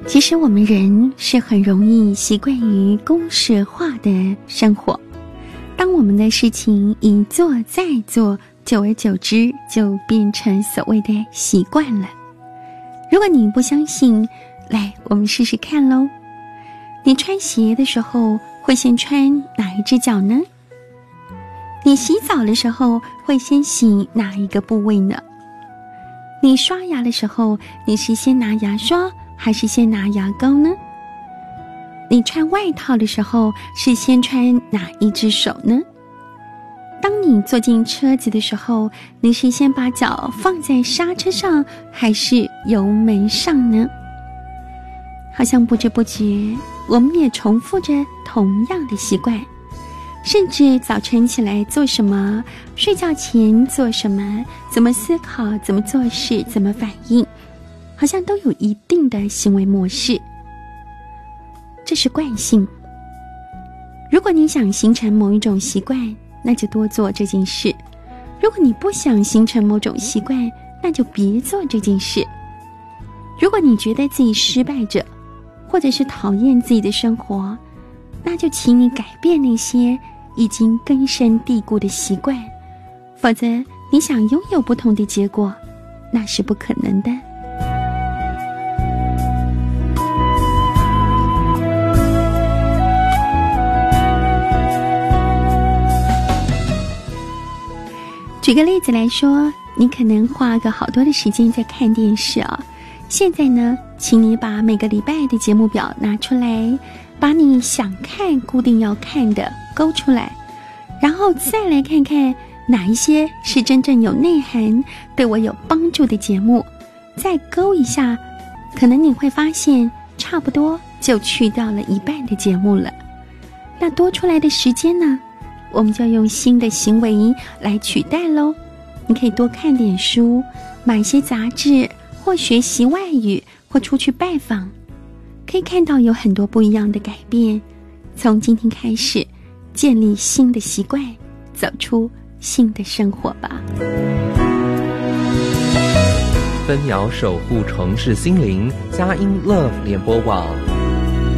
其实我们人是很容易习惯于公式化的生活，当我们的事情一做再做，久而久之就变成所谓的习惯了。如果你不相信，来，我们试试看咯。你穿鞋的时候会先穿哪一只脚呢？你洗澡的时候会先洗哪一个部位呢？你刷牙的时候，你是先拿牙刷还是先拿牙膏呢？你穿外套的时候是先穿哪一只手呢？当你坐进车子的时候，你是先把脚放在刹车上还是油门上呢？好像不知不觉我们也重复着同样的习惯，甚至早晨起来做什么，睡觉前做什么，怎么思考，怎么做事，怎么反应，好像都有一定的行为模式。这是惯性。如果你想形成某一种习惯，那就多做这件事；如果你不想形成某种习惯，那就别做这件事。如果你觉得自己失败着，或者是讨厌自己的生活，那就请你改变那些已经根深蒂固的习惯，否则你想拥有不同的结果，那是不可能的。举个例子来说，你可能花个好多的时间在看电视啊。现在呢，请你把每个礼拜的节目表拿出来，把你想看、固定要看的勾出来，然后再来看看哪一些是真正有内涵、对我有帮助的节目，再勾一下，可能你会发现差不多就去掉了一半的节目了。那多出来的时间呢，我们就要用新的行为来取代咯。你可以多看点书，买一些杂志，或学习外语，或出去拜访，可以看到有很多不一样的改变。从今天开始，建立新的习惯，走出新的生活吧。 分秒守护城市心灵，佳音 Love 联播网。